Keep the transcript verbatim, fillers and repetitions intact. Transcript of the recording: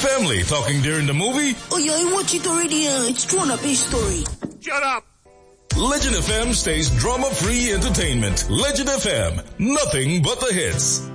family talking during the movie? Oh yeah, I watched it already. Uh, it's Drawn Up A Story. Shut up! Legend F M stays drama-free entertainment. Legend F M, nothing but the hits.